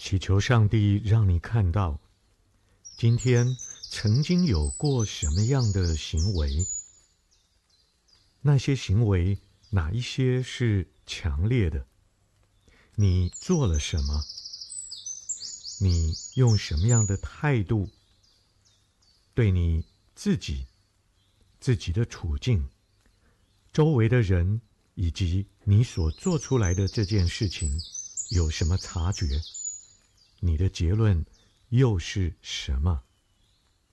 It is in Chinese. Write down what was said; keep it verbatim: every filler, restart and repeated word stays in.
祈求上帝让你看到，今天曾经有过什么样的行为，那些行为哪一些是强烈的，你做了什么，你用什么样的态度对你自己、自己的处境、周围的人以及你所做出来的这件事情有什么察觉？你的结论又是什么？